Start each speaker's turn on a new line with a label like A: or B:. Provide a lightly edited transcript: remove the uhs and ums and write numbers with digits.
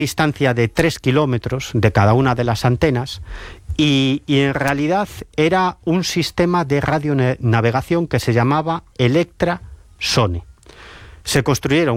A: distancia de 3 kilómetros de cada una de las antenas, y en realidad era un sistema de radionavegación que se llamaba Electra Sone. Se construyeron